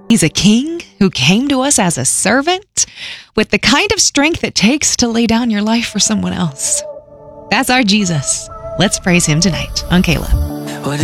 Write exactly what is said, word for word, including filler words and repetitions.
He's a king who came to us as a servant with the kind of strength it takes to lay down your life for someone else. That's our Jesus. Let's praise him tonight on Caleb.